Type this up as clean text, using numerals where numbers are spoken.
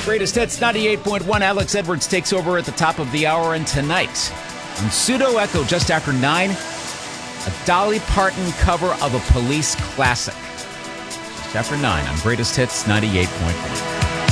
Greatest Hits 98.1. Alex Edwards takes over at the top of the hour. And tonight, on Pseudo Echo, just after 9, a Dolly Parton cover of a Police classic. Just after 9 on Greatest Hits 98.1.